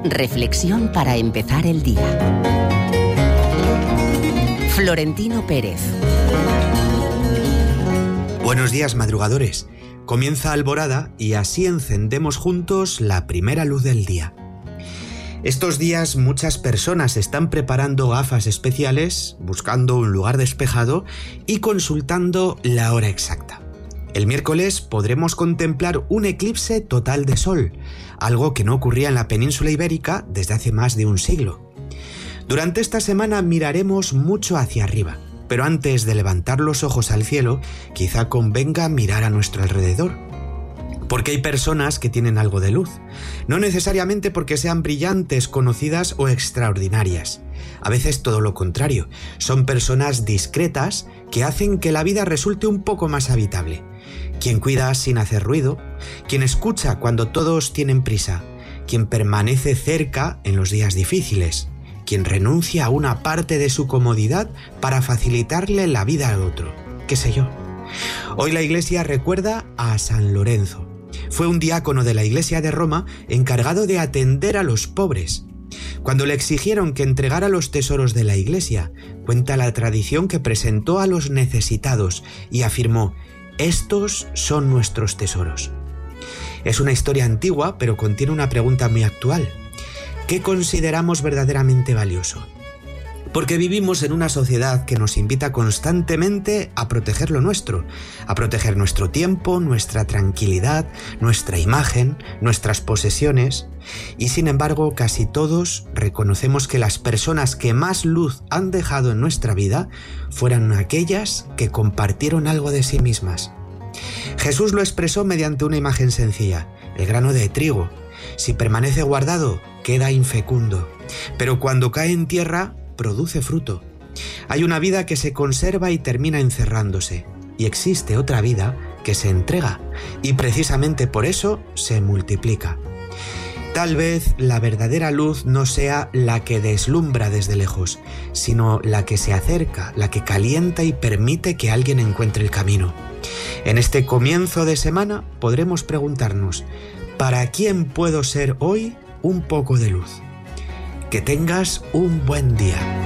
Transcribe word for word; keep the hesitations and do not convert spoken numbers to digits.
Reflexión para empezar el día. Florentino Pérez. Buenos días, madrugadores. Comienza Alborada y así encendemos juntos la primera luz del día. Estos días muchas personas están preparando gafas especiales, buscando un lugar despejado y consultando la hora exacta. El miércoles podremos contemplar un eclipse total de sol, algo que no ocurría en la península ibérica desde hace más de un siglo. Durante esta semana miraremos mucho hacia arriba, pero antes de levantar los ojos al cielo, quizá convenga mirar a nuestro alrededor. Porque hay personas que tienen algo de luz, no necesariamente porque sean brillantes, conocidas o extraordinarias. A veces todo lo contrario, son personas discretas que hacen que la vida resulte un poco más habitable. Quien cuida sin hacer ruido, quien escucha cuando todos tienen prisa, quien permanece cerca en los días difíciles, quien renuncia a una parte de su comodidad para facilitarle la vida al otro, qué sé yo. Hoy la Iglesia recuerda a San Lorenzo. Fue un diácono de la Iglesia de Roma encargado de atender a los pobres. Cuando le exigieron que entregara los tesoros de la Iglesia, cuenta la tradición que presentó a los necesitados y afirmó: «Estos son nuestros tesoros». Es una historia antigua, pero contiene una pregunta muy actual. ¿Qué consideramos verdaderamente valioso? Porque vivimos en una sociedad que nos invita constantemente a proteger lo nuestro, a proteger nuestro tiempo, nuestra tranquilidad, nuestra imagen, nuestras posesiones. Y sin embargo, casi todos reconocemos que las personas que más luz han dejado en nuestra vida fueron aquellas que compartieron algo de sí mismas. Jesús lo expresó mediante una imagen sencilla: el grano de trigo. Si permanece guardado, queda infecundo, pero cuando cae en tierra, produce fruto. Hay una vida que se conserva y termina encerrándose, y existe otra vida que se entrega, y precisamente por eso se multiplica. Tal vez la verdadera luz no sea la que deslumbra desde lejos, sino la que se acerca, la que calienta y permite que alguien encuentre el camino. En este comienzo de semana podremos preguntarnos: ¿para quién puedo ser hoy un poco de luz? Que tengas un buen día.